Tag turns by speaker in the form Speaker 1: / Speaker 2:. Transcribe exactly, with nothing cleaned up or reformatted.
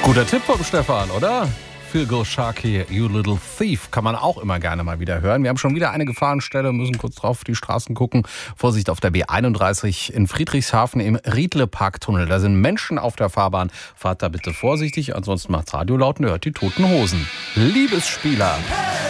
Speaker 1: Guter Tipp vom Stefan, oder? Phil Sharkey, You Little Thief, kann man auch immer gerne mal wieder hören. Wir haben schon wieder eine Gefahrenstelle, müssen kurz drauf auf die Straßen gucken. Vorsicht auf der B einunddreißig in Friedrichshafen im Riedle-Parktunnel. Da sind Menschen auf der Fahrbahn. Fahrt da bitte vorsichtig, ansonsten macht's Radio laut und hört die Toten Hosen. Liebesspieler.